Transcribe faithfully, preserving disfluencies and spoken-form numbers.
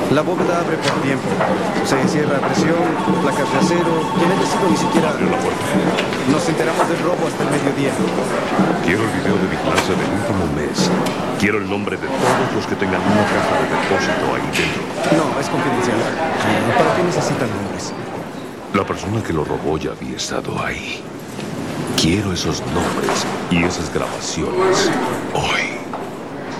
La bóveda abre por tiempo. Se cierra a presión, placas de acero. Y en el tecido ni siquiera... Abre la puerta. Nos enteramos del robo hasta el mediodía. Quiero el video de vigilancia del último mes. Quiero el nombre de todos los que tengan una caja de depósito ahí dentro. No, es confidencial. ¿Para qué necesitan nombres? La persona que lo robó ya había estado ahí. Quiero esos nombres y esas grabaciones hoy.